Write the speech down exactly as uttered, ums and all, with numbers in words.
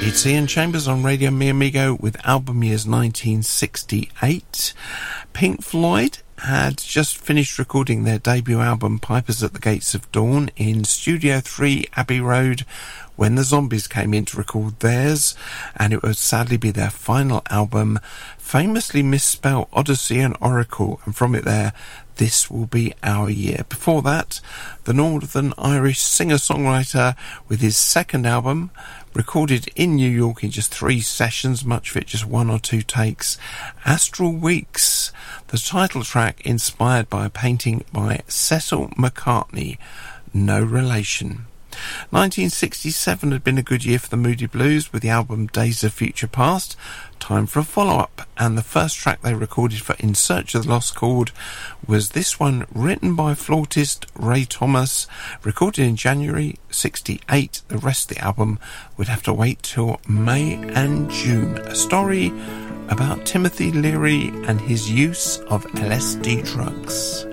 It's Ian Chambers on Radio Mi Amigo with album years nineteen sixty-eight. Pink Floyd had just finished recording their debut album Pipers at the Gates of Dawn in Studio three Abbey Road when the Zombies came in to record theirs, and it would sadly be their final album, famously misspelled Odyssey and Oracle, and from it there, This Will Be Our Year. Before that, the Northern Irish singer-songwriter with his second album, recorded in New York in just three sessions, much of it just one or two takes, Astral Weeks, the title track inspired by a painting by Cecil McCartney, no relation. nineteen sixty-seven had been a good year for the Moody Blues with the album Days of Future Past. Time for a follow-up, and the first track they recorded for In Search of the Lost Chord was this one, written by flautist Ray Thomas, recorded in January sixty-eight. The rest of the album would have to wait till May and June. A story about Timothy Leary and his use of L S D drugs.